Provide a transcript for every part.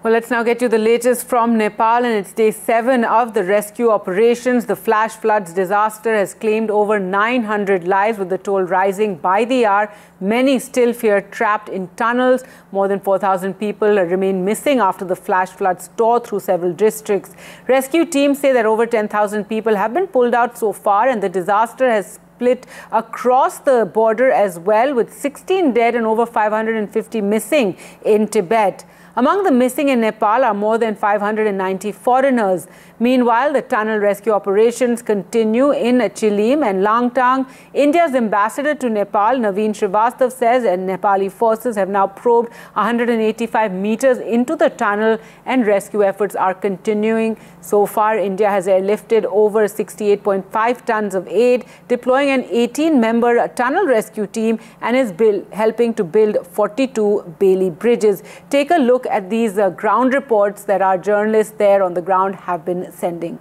Well, let's now get you the latest from Nepal, and it's day 7 of the rescue operations. The flash floods disaster has claimed over 900 lives, with the toll rising by the hour. Many still fear trapped in tunnels. More than 4,000 people remain missing after the flash floods tore through several districts. Rescue teams say that over 10,000 people have been pulled out so far, and the disaster has split across the border as well, with 16 dead and over 550 missing in Tibet. Among the missing in Nepal are more than 590 foreigners. Meanwhile, the tunnel rescue operations continue in Chilim and Langtang. India's ambassador to Nepal, Naveen Srivastav, says that Nepali forces have now probed 185 meters into the tunnel and rescue efforts are continuing. So far, India has airlifted over 68.5 tons of aid, deploying an 18-member tunnel rescue team, and is helping to build 42 Bailey bridges. Take a look at these ground reports that our journalists there on the ground have been sending.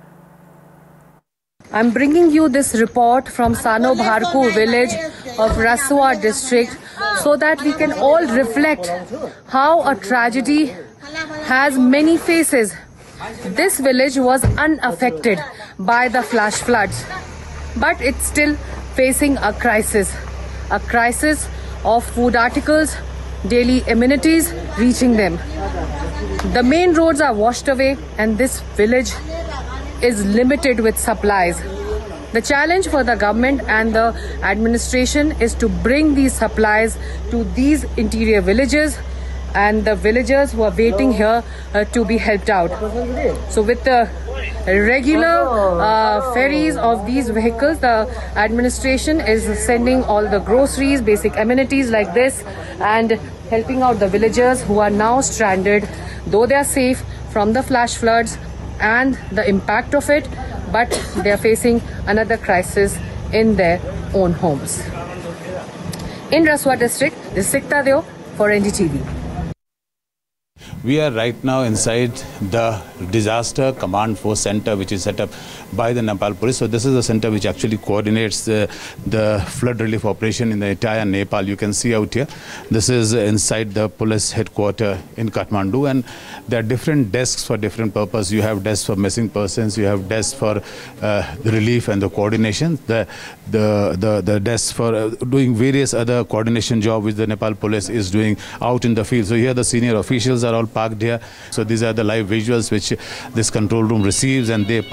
I'm bringing you this report from Sano Bharku village of Raswa district so that we can all reflect how a tragedy has many faces. This village was unaffected by the flash floods, but it's still facing a crisis of food articles, daily amenities reaching them. The main roads are washed away and this village is limited with supplies. The challenge for the government and the administration is to bring these supplies to these interior villages and the villagers who are waiting here to be helped out. So with the regular ferries of these vehicles, the administration is sending all the groceries, basic amenities like this, and helping out the villagers who are now stranded, though they are safe from the flash floods and the impact of it, but they are facing another crisis in their own homes. In Raswa district, this is Sikta Deo for NDTV. We are right now inside the Disaster Command Force Center, which is set up by the Nepal Police. So this is a center which actually coordinates the flood relief operation in the entire Nepal. You can see out here, this is inside the police headquarters in Kathmandu, and there are different desks for different purposes. You have desks for missing persons, you have desks for the relief and the coordination, the desks for doing various other coordination job which the Nepal Police is doing out in the field. So here the senior officials are all parked here. So these are the live visuals which this control room receives, and they